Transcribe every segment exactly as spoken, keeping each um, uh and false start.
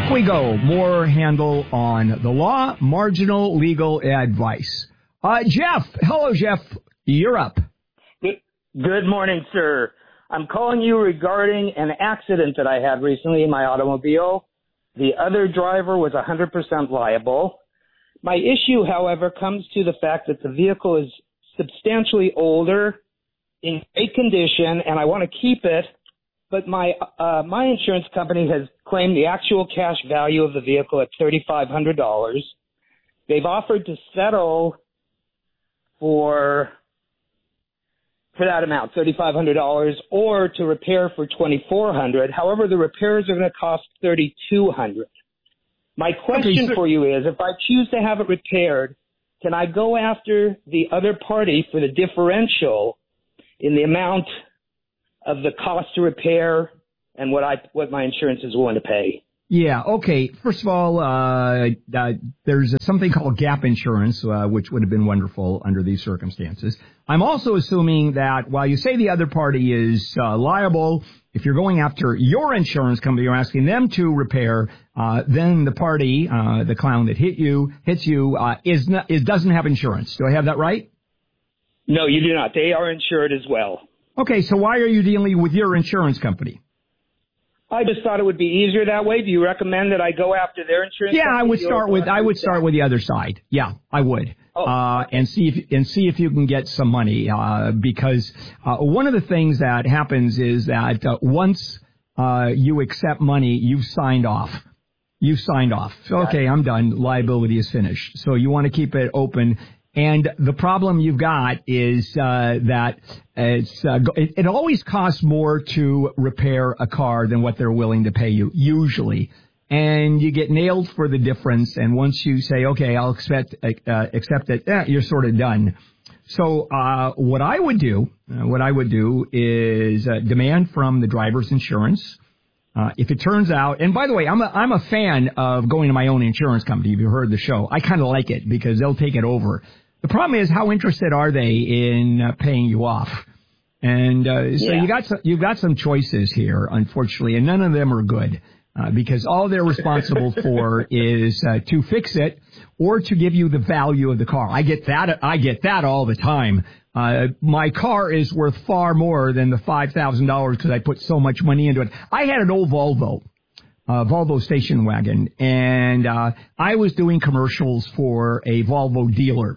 Off we go. More handle on the law, marginal legal advice. Uh, Jeff. Hello, Jeff. You're up. Good morning, sir. I'm calling you regarding an accident that I had recently in my automobile. The other driver was one hundred percent liable. My issue, however, comes to the fact that the vehicle is substantially older, in great condition, and I want to keep it, but my uh, my insurance company has claimed the actual cash value of the vehicle at three thousand five hundred dollars. They've offered to settle for for that amount, three thousand five hundred dollars, or to repair for two thousand four hundred dollars. However, the repairs are going to cost three thousand two hundred dollars. My question okay, so- for you is, if I choose to have it repaired, can I go after the other party for the differential in the amount of the cost to repair and what I what my insurance is willing to pay? Yeah, okay. First of all, uh, uh, there's something called gap insurance, uh, which would have been wonderful under these circumstances. I'm also assuming that while you say the other party is uh, liable, if you're going after your insurance company, you're asking them to repair, uh, then the party, uh, the clown that hit you, hits you, uh, is not, is doesn't have insurance. Do I have that right? No, you do not. They are insured as well. Okay, so why are you dealing with your insurance company? I just thought it would be easier that way. Do you recommend that I go after their insurance? Yeah, I would start with I would start with the other side. Yeah, I would, oh, uh, okay. and see if and see if you can get some money. Uh, because uh, one of the things that happens is that uh, once uh, you accept money, you've signed off. You've signed off. So, okay, I'm done. Liability is finished. So you want to keep it open. And the problem you've got is uh, that it's uh, it, it always costs more to repair a car than what they're willing to pay you, usually. And you get nailed for the difference. And once you say, okay, I'll accept, uh, accept it, eh, you're sort of done. So uh, what I would do, uh, what I would do is uh, demand from the driver's insurance. Uh, if it turns out, and by the way, I'm a, I'm a fan of going to my own insurance company. If you heard the show, I kind of like it because they'll take it over. The problem is, how interested are they in uh, paying you off? And uh, so yeah. you got some, you've got some choices here, unfortunately, and none of them are good uh, because all they're responsible for is uh, to fix it or to give you the value of the car. I get that. I get that all the time. Uh, my car is worth far more than the five thousand dollars because I put so much money into it. I had an old Volvo, uh, Volvo station wagon, and uh, I was doing commercials for a Volvo dealer.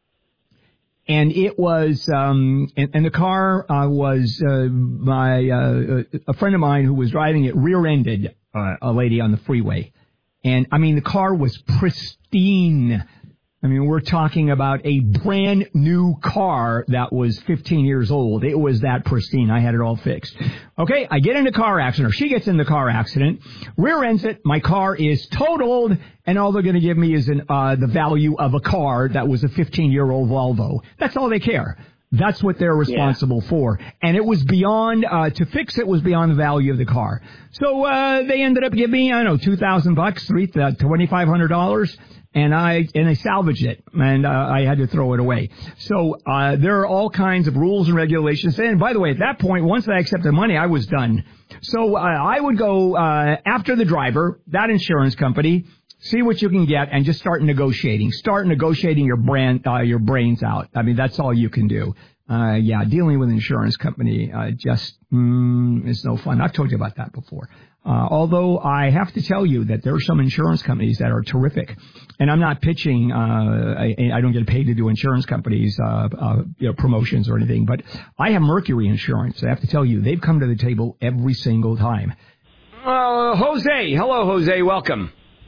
And it was, um, and, and the car uh, was uh, my uh, a friend of mine who was driving it rear-ended uh, a lady on the freeway. And, I mean, the car was pristine. I mean, we're talking about a brand new car that was fifteen years old. It was that pristine. I had it all fixed. Okay, I get in a car accident, or she gets in the car accident, rear ends it, my car is totaled, and all they're going to give me is an, uh, the value of a car that was a fifteen-year-old Volvo. That's all they care. That's what they're responsible yeah. for. And it was beyond, uh, to fix it was beyond the value of the car. So, uh, they ended up giving me, I don't know, two thousand bucks, three, uh, twenty-five hundred dollars. And I and I salvaged it, and uh, I had to throw it away. So uh, there are all kinds of rules and regulations. And by the way, at that point, once I accepted money, I was done. So uh, I would go uh, after the driver, that insurance company, see what you can get, and just start negotiating. Start negotiating your brand, uh, your brains out. I mean, that's all you can do. Uh, yeah, dealing with an insurance company uh, just mm, is no fun. I've told you about that before. Uh, although I have to tell you that there are some insurance companies that are terrific. And I'm not pitching, uh, I, I don't get paid to do insurance companies, uh, uh, you know, promotions or anything, but I have Mercury Insurance. I have to tell you, they've come to the table every single time. Uh, Jose. Hello, Jose. Welcome.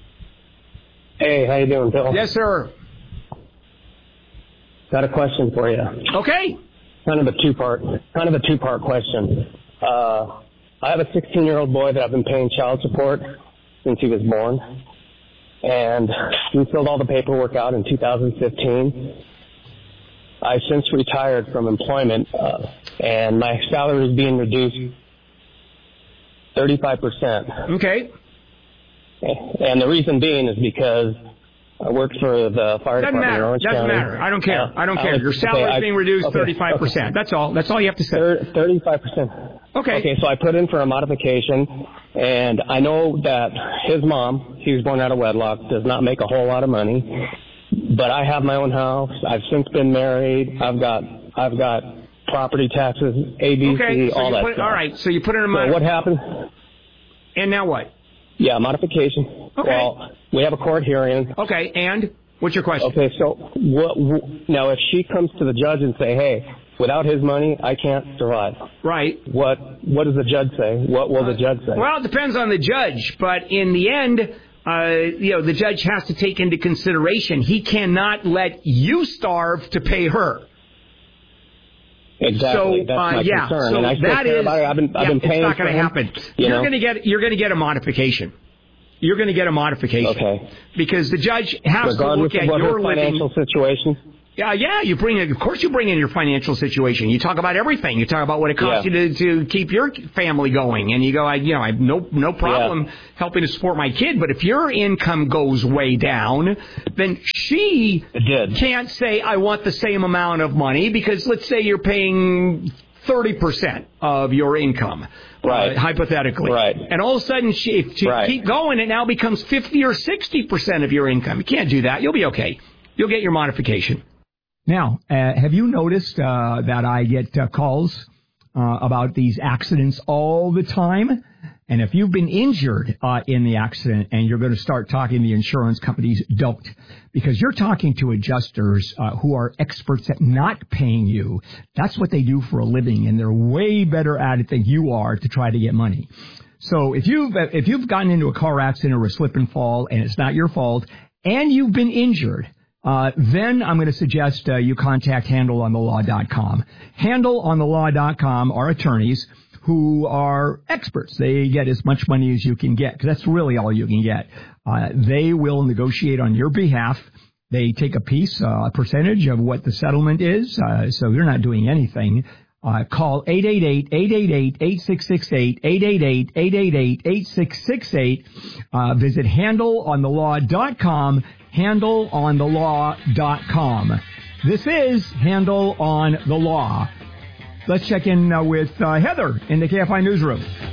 Hey, how you doing, Bill? Yes, sir. Got a question for you. Okay. Kind of a two-part, kind of a two-part question. Uh, I have a sixteen-year-old boy that I've been paying child support since he was born, and we filled all the paperwork out in two thousand fifteen. I've since retired from employment, uh, and my salary is being reduced thirty-five percent. Okay. And the reason being is because I work for the fire Doesn't department matter. in Orange Doesn't County. matter. I don't care. Uh, I don't care. Your salary is being reduced okay, thirty-five percent. Okay. That's all. That's all you have to say. thirty-five percent. Okay. Okay, so I put in for a modification, and I know that his mom, he was born out of wedlock, does not make a whole lot of money. But I have my own house. I've since been married. I've got I've got property taxes, A B C, okay, so all that put, stuff. All right, so you put in a So mod- what happened? And now what? Yeah, modification. Okay. Well, we have a court hearing. Okay, and what's your question? Okay, so what, what, now if she comes to the judge and say, hey, without his money, I can't survive. Right. What what does the judge say? What will the judge say? Well, it depends on the judge, but in the end, uh, you know, the judge has to take into consideration he cannot let you starve to pay her. Exactly. So, That's my uh, yeah, concern. so and I still that care is, about it. I've been, yeah, I've been paying it's not going to him, happen. You you're know? going to get, you're going to get a modification. You're going to get a modification. Okay. Because the judge has Regardless to look at of what your her financial living situation. Yeah, yeah. You bring, of course, you bring in your financial situation. You talk about everything. You talk about what it costs Yeah. you to, to keep your family going, and you go, I, you know, I have no no problem Yeah. helping to support my kid. But if your income goes way down, then she It did. can't say I want the same amount of money because let's say you're paying thirty percent of your income. Right. Uh, hypothetically. Right. And all of a sudden, she, if you Right. keep going, it now becomes fifty or sixty percent of your income. You can't do that. You'll be okay. You'll get your modification. Now, uh, have you noticed uh, that I get uh, calls uh, about these accidents all the time? And if you've been injured uh, in the accident and you're going to start talking to the insurance companies, don't. Because you're talking to adjusters uh, who are experts at not paying you. That's what they do for a living, and they're way better at it than you are to try to get money. So if you've, if you've gotten into a car accident or a slip and fall and it's not your fault and you've been injured, Uh, then I'm going to suggest uh, you contact handle on the law dot com. handle on the law dot com are attorneys who are experts. They get as much money as you can get, because that's really all you can get. Uh, they will negotiate on your behalf. They take a piece, uh, a percentage of what the settlement is, uh, so you're not doing anything. Uh, call eight eight eight, eight eight eight, eight six six eight, eight eight eight, eight eight eight, eight six six eight. Uh, visit handle on the law dot com. handle on the law dot com. This is Handle on the Law. Let's check in uh, with uh, Heather in the K F I newsroom.